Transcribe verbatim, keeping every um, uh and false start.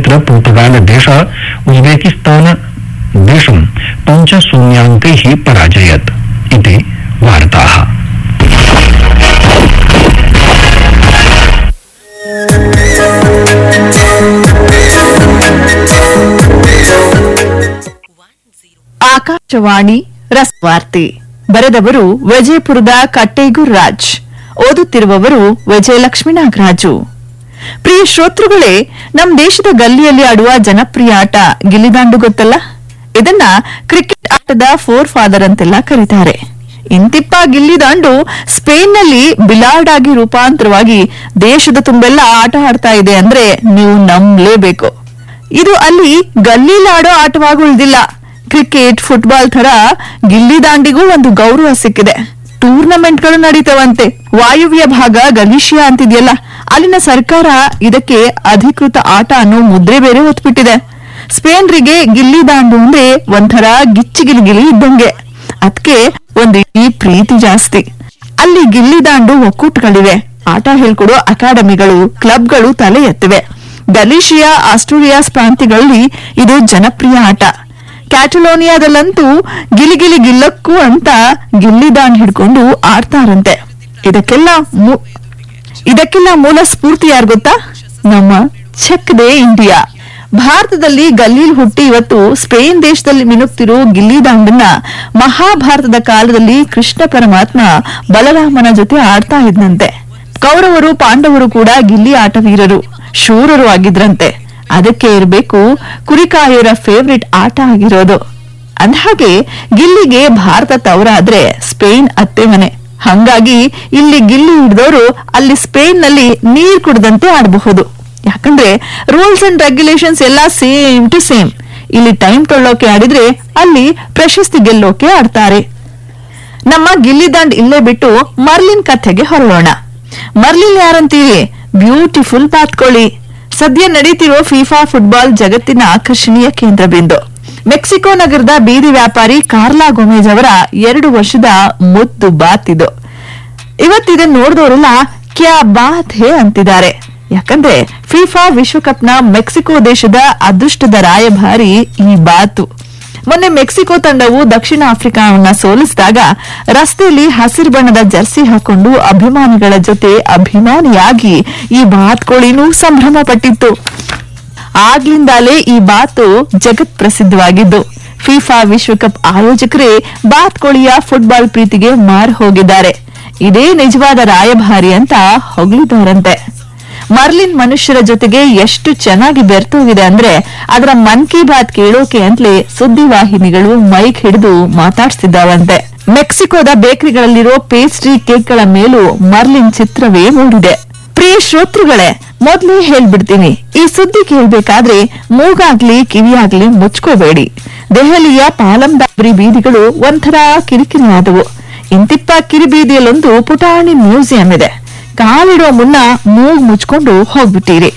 तत्र पोर्तुगालदेशः उज्बेकिस्तानदेशं पञ्चशून्याङ्कैः पराजयत् इति वार्ताः। ಆಕಾಶವಾಣಿ ರಸವಾರ್ತೆ ಬರೆದವರು ವಿಜಯಪುರದ ಕಟ್ಟೇಗೂರ್ ರಾಜ್, ಓದುತ್ತಿರುವವರು ವಿಜಯಲಕ್ಷ್ಮೀ ನಾಗರಾಜು. ಪ್ರಿಯ ಶ್ರೋತೃಗಳೇ, ನಮ್ಮ ದೇಶದ ಗಲ್ಲಿಯಲ್ಲಿ ಆಡುವ ಜನಪ್ರಿಯ ಆಟ ಗಿಲ್ಲಿದಾಂಡು ಗೊತ್ತಲ್ಲ? ಇದನ್ನ ಕ್ರಿಕೆಟ್ ಆಟದ ಫೋರ್ ಫಾದರ್ ಅಂತೆಲ್ಲ ಕರೀತಾರೆ. ಇಂತಿಪ್ಪ ಗಿಲ್ಲಿದಾಂಡು ಸ್ಪೇನ್ನಲ್ಲಿ ಬಿಲಾರ್ಡ್ ಆಗಿ ರೂಪಾಂತರವಾಗಿ ದೇಶದ ತುಂಬೆಲ್ಲ ಆಟ ಆಡ್ತಾ ಇದೆ ಅಂದ್ರೆ ನೀವು ನಂಬಲೇಬೇಕು. ಇದು ಅಲ್ಲಿ ಗಲ್ಲಿಲಾಡೋ ಆಟವಾಗಿ ಉಳಿದಿಲ್ಲ. ಕ್ರಿಕೆಟ್, ಫುಟ್ಬಾಲ್ ತರ ಗಿಲ್ಲಿದಾಂಡಿಗೂ ಒಂದು ಗೌರವ ಸಿಕ್ಕಿದೆ. ಟೂರ್ನಮೆಂಟ್ಗಳು ನಡೀತವಂತೆ. ವಾಯುವ್ಯ ಭಾಗ ಗಲೀಶಿಯಾ ಅಂತಿದೆಯಲ್ಲ, ಅಲ್ಲಿನ ಸರ್ಕಾರ ಇದಕ್ಕೆ ಅಧಿಕೃತ ಆಟ ಅನ್ನೋ ಮುದ್ರೆ ಬೇರೆ ಹೊತ್ಬಿಟ್ಟಿದೆ. ಸ್ಪೇನ್ರಿಗೆ ಗಿಲ್ಲಿದಾಂಡು ಅಂದ್ರೆ ಒಂಥರ ಗಿಚ್ಚಿಗಿಲಿಗಿಲಿ ಇದ್ದಂಗೆ. ಅದಕ್ಕೆ ಒಂದು ಈ ಪ್ರೀತಿ ಜಾಸ್ತಿ. ಅಲ್ಲಿ ಗಿಲ್ಲಿದಾಂಡು ಒಕ್ಕೂಟಗಳಿವೆ. ಆಟ ಹೇಳ್ಕೊಡೋ ಅಕಾಡೆಮಿಗಳು, ಕ್ಲಬ್ಗಳು ತಲೆ ಎತ್ತಿವೆ. ಗಲೀಶಿಯಾ, ಆಸ್ಟ್ರೇಲಿಯಾಸ್ ಪ್ರಾಂತ್ಯಗಳಲ್ಲಿ ಇದು ಜನಪ್ರಿಯ ಆಟ. ಕ್ಯಾಟಲೋನಿಯಾದಲ್ಲಂತೂ ಗಿಲಿಗಿಲಿ ಗಿಲ್ಲಕ್ಕೂ ಅಂತ ಗಿಲ್ಲಿದಾಂಡ್ ಹಿಡ್ಕೊಂಡು ಆಡ್ತಾರಂತೆ. ಇದಕ್ಕೆಲ್ಲ ಇದಕ್ಕೆಲ್ಲ ಮೂಲ ಸ್ಫೂರ್ತಿ ಯಾರು ಗೊತ್ತಾ? ನಮ್ಮ ಚೆಕ್ ದೇ ಇಂಡಿಯಾ. ಭಾರತದಲ್ಲಿ ಗಲ್ಲೀಲ್ ಹುಟ್ಟಿ ಇವತ್ತು ಸ್ಪೇನ್ ದೇಶದಲ್ಲಿ ಮಿನುಗ್ತಿರೋ ಗಿಲ್ಲಿದಾಂಡನ್ನ ಮಹಾಭಾರತದ ಕಾಲದಲ್ಲಿ ಕೃಷ್ಣ ಪರಮಾತ್ಮ ಬಲರಾಮನ ಜೊತೆ ಆಡ್ತಾ ಇದ್ನಂತೆ. ಕೌರವರು, ಪಾಂಡವರು ಕೂಡ ಗಿಲ್ಲಿ ಆಟವೀರರು, ಶೂರರು ಆಗಿದ್ರಂತೆ. ಅದಕ್ಕೆ ಇರಬೇಕು ಕುರಿಕಾಯರ ಫೇವ್ರೆಟ್ ಆಟ ಆಗಿರೋದು. ಅಂದಹಾಗೆ ಗಿಲ್ಲಿಗೆ ಭಾರತ ತವರಾದ್ರೆ ಸ್ಪೇನ್ ಅತ್ತೆ ಮನೆ. ಹಂಗಾಗಿ ಇಲ್ಲಿ ಗಿಲ್ಲಿ ಹಿಡಿದವರು ಅಲ್ಲಿ ಸ್ಪೇನ್ ನಲ್ಲಿ ನೀರ್ ಕುಡದಂತೆ ಆಡಬಹುದು. ಯಾಕಂದ್ರೆ ರೂಲ್ಸ್ ಅಂಡ್ ರೆಗ್ಯುಲೇಷನ್ಸ್ ಎಲ್ಲ ಸೇಮ್ ಟು ಸೇಮ್. ಇಲ್ಲಿ ಟೈಮ್ ತೊಳ್ಳೋಕೆ ಆಡಿದ್ರೆ ಅಲ್ಲಿ ಪ್ರಶಸ್ತಿ ಗೆಲ್ಲೋಕೆ ಆಡ್ತಾರೆ. ನಮ್ಮ ಗಿಲ್ಲಿದಾಂಡ್ ಇಲ್ಲೇ ಬಿಟ್ಟು ಮರ್ಲಿನ್ ಕಥೆಗೆ ಹೊರಡೋಣ. ಮರ್ಲಿನ್ ಯಾರಂತೀವಿ? ಬ್ಯೂಟಿಫುಲ್ ಬಾತ್ಕೋಳಿ. ಸದ್ಯ ನಡೀತಿರೋ ಫಿಫಾ ಫುಟ್ಬಾಲ್ ಜಗತ್ತಿನ ಆಕರ್ಷಣೀಯ ಕೇಂದ್ರ ಬಿಂದು. ಮೆಕ್ಸಿಕೋ ನಗರದ ಬೀದಿ ವ್ಯಾಪಾರಿ ಕಾರ್ಲಾ ಗೊಮೆಜ್ ಅವರ ಎರಡು ವರ್ಷದ ಮುದ್ದು ಬಾತ್ ಇದು. ಇವತ್ತಿದನ್ನು ನೋಡಿದವರೆಲ್ಲ ಕ್ಯಾ ಬಾತ್ ಹೇ ಅಂತಿದ್ದಾರೆ. ಯಾಕಂದ್ರೆ ಫಿಫಾ ವಿಶ್ವಕಪ್ನ ಮೆಕ್ಸಿಕೋ ದೇಶದ ಅದೃಷ್ಟದ ರಾಯಭಾರಿ ಈ ಬಾತು. ಮೊನ್ನೆ ಮೆಕ್ಸಿಕೋ ತಂಡವು ದಕ್ಷಿಣ ಆಫ್ರಿಕಾವನ್ನ ಸೋಲಿಸಿದಾಗ ರಸ್ತೆಯಲ್ಲಿ ಹಸಿರು ಬಣ್ಣದ ಜರ್ಸಿ ಹಾಕೊಂಡು ಅಭಿಮಾನಿಗಳ ಜೊತೆ ಅಭಿಮಾನಿಯಾಗಿ ಈ ಬಾತ್ಕೋಳಿನೂ ಸಂಭ್ರಮ ಪಟ್ಟಿತ್ತು. ಆಗ್ಲಿಂದಾಲೇ ಈ ಬಾತು ಜಗತ್ ಪ್ರಸಿದ್ಧವಾಗಿದ್ದು ಫಿಫಾ ವಿಶ್ವಕಪ್ ಆಯೋಜಕರೇ ಬಾತ್ಕೋಳಿಯ ಫುಟ್ಬಾಲ್ ಪ್ರೀತಿಗೆ ಮಾರು ಹೋಗಿದ್ದಾರೆ. ಇದೇ ನಿಜವಾದ ರಾಯಭಾರಿ ಅಂತ ಹೊಗಳಿದವರಂತೆ. ಮರ್ಲಿನ್ ಮನುಷ್ಯರ ಜೊತೆಗೆ ಎಷ್ಟು ಚೆನ್ನಾಗಿ ಬೆರ್ತೋಗಿದೆ ಅಂದ್ರೆ ಅದರ ಮನ್ ಕಿ ಬಾತ್ ಕೇಳೋಕೆ ಅಂತಲೇ ಸುದ್ದಿವಾಹಿನಿಗಳು ಮೈಕ್ ಹಿಡಿದು ಮಾತಾಡ್ತಿದ್ದಾವಂತೆ. ಮೆಕ್ಸಿಕೋದ ಬೇಕರಿಗಳಲ್ಲಿರೋ ಪೇಸ್ಟ್ರಿ ಕೇಕ್ಗಳ ಮೇಲೂ ಮರ್ಲಿನ್ ಚಿತ್ರವೇ ಮೂಡಿದೆ. ಪ್ರಿಯ ಶ್ರೋತೃಗಳೇ, ಮೊದ್ಲೇ ಹೇಳ್ಬಿಡ್ತೀನಿ, ಈ ಸುದ್ದಿ ಕೇಳ್ಬೇಕಾದ್ರೆ ಮೂಗಾಗ್ಲಿ ಕಿವಿಯಾಗ್ಲಿ ಮುಚ್ಕೋಬೇಡಿ. ದೆಹಲಿಯ ಪಾಲಂದಾಬರಿ ಬೀದಿಗಳು ಒಂಥರ ಕಿರಿಕಿರಿ ಆದವು. ಇಂತಿಪ್ಪ ಕಿರಿಬೀದಿಯಲ್ಲೊಂದು ಪುಟಾಣಿ ಮ್ಯೂಸಿಯಂ ಇದೆ. ಕಾಲಿಡೋ ಮುನ್ನ ಮೂಗ್ ಮುಚ್ಕೊಂಡು ಹೋಗ್ಬಿಟ್ಟಿರಿ.